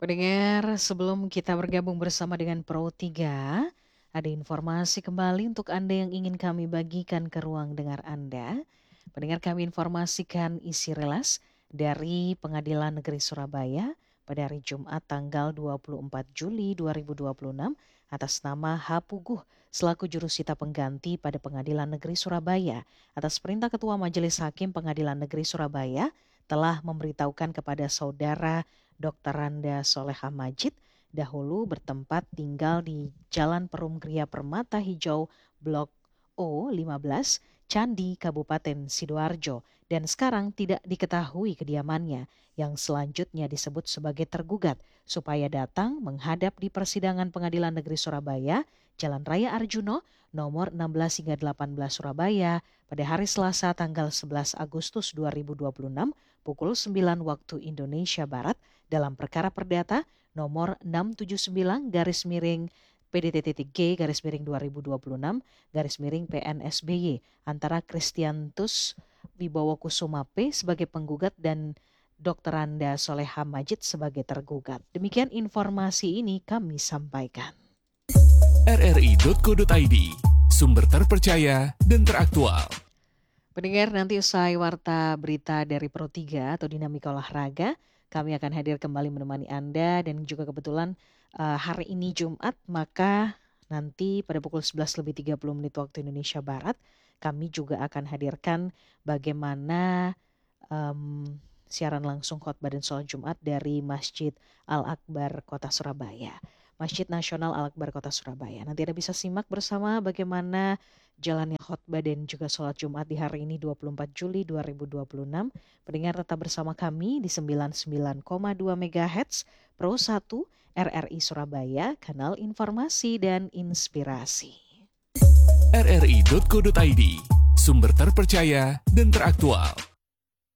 Pendengar, sebelum kita bergabung bersama dengan Pro 3, ada informasi kembali untuk Anda yang ingin kami bagikan ke ruang dengar Anda. Pendengar, kami informasikan isi rilis dari Pengadilan Negeri Surabaya pada hari Jumat tanggal 24 Juli 2026 atas nama H. Puguh selaku jurusita pengganti pada Pengadilan Negeri Surabaya. Atas perintah Ketua Majelis Hakim Pengadilan Negeri Surabaya telah memberitahukan kepada saudara Dr. Randa Soleha Majid dahulu bertempat tinggal di Jalan Perum Gria Permata Hijau Blok O 15 Candi Kabupaten Sidoarjo dan sekarang tidak diketahui kediamannya yang selanjutnya disebut sebagai tergugat supaya datang menghadap di persidangan Pengadilan Negeri Surabaya Jalan Raya Arjuno nomor 16 hingga 18 Surabaya pada hari Selasa tanggal 11 Agustus 2026 pukul 9 waktu Indonesia Barat dalam perkara perdata nomor 679 garis miring PDT-G garis miring 2026 garis miring PNSBY antara Kristiantus Wibowo Kusuma P sebagai penggugat dan Dr. Randa Soleha Majid sebagai tergugat. Demikian informasi ini kami sampaikan. rri.co.id, sumber terpercaya dan teraktual. Pendengar, nanti usai warta berita dari Pro 3 atau Dinamika Olahraga, kami akan hadir kembali menemani Anda dan juga kebetulan hari ini Jumat, maka nanti pada pukul 11.30 waktu Indonesia Barat, kami juga akan hadirkan bagaimana siaran langsung khotbah dan sholat Jumat dari Masjid Al-Akbar Kota Surabaya. Masjid Nasional Al-Akbar Kota Surabaya. Nanti Anda bisa simak bersama bagaimana jalannya khotbah dan juga sholat Jumat di hari ini 24 Juli 2026. Pendengar tetap bersama kami di 99,2 MHz Pro 1 RRI Surabaya, kanal informasi dan inspirasi. rri.co.id, sumber terpercaya dan teraktual.